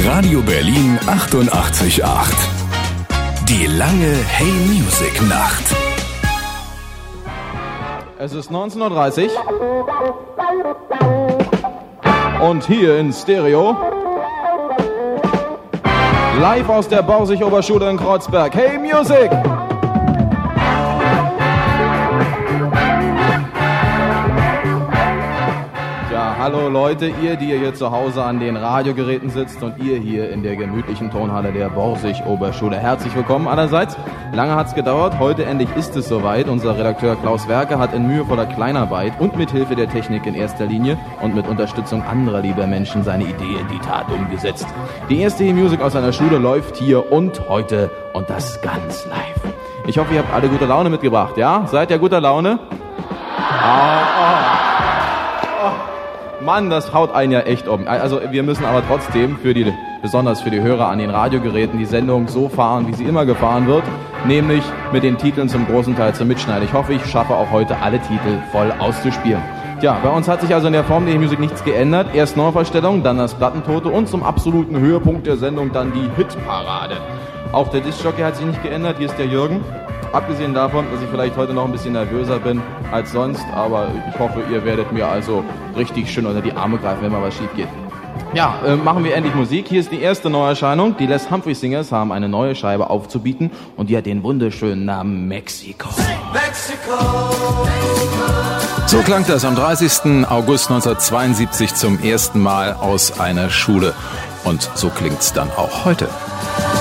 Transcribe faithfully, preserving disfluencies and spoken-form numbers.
Radio Berlin achtundachtzig Komma acht. Die lange Hey Music Nacht. Es ist neunzehn Uhr dreißig und hier in Stereo live aus der Borsig-Oberschule in Kreuzberg. Hey Music! Ja, hallo Leute, ihr, die ihr hier zu Hause an den Radiogeräten sitzt und ihr hier in der gemütlichen Tonhalle der Borsig-Oberschule. Herzlich willkommen allerseits. Lange hat's gedauert, heute endlich ist es soweit. Unser Redakteur Klaus Werke hat in mühevoller Kleinarbeit und mit Hilfe der Technik in erster Linie und mit Unterstützung anderer lieber Menschen seine Idee in die Tat umgesetzt. Die erste E-Music aus seiner Schule läuft hier und heute und das ganz live. Ich hoffe, ihr habt alle gute Laune mitgebracht, ja? Seid ihr guter Laune? Oh, oh, oh. Mann, das haut einen ja echt um. Also wir müssen aber trotzdem, für die, besonders für die Hörer an den Radiogeräten, die Sendung so fahren, wie sie immer gefahren wird, nämlich mit den Titeln zum großen Teil zum Mitschneiden. Ich hoffe, ich schaffe auch heute alle Titel voll auszuspielen. Tja, bei uns hat sich also in der Form der Musik nichts geändert. Erst Neuvorstellung, dann das Plattentote und zum absoluten Höhepunkt der Sendung dann die Hitparade. Auch der Diskjockey hat sich nicht geändert, hier ist der Jürgen. Abgesehen davon, dass ich vielleicht heute noch ein bisschen nervöser bin als sonst, aber ich hoffe, ihr werdet mir also richtig schön unter die Arme greifen, wenn mal was schief geht. Ja, äh, machen wir endlich Musik. Hier ist die erste Neuerscheinung. Die Les Humphrey Singers haben eine neue Scheibe aufzubieten und die hat den wunderschönen Namen Mexico. Mexico. So klang das am dreißigsten August neunzehnhundertzweiundsiebzig zum ersten Mal aus einer Schule. Und so klingt's dann auch heute.